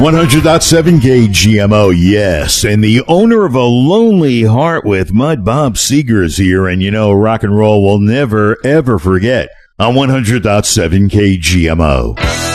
100.7 KGMO, yes. And the owner of A Lonely Heart with Mud, Bob Seger, is here. And you know, rock and roll will never, ever forget on 100.7 KGMO.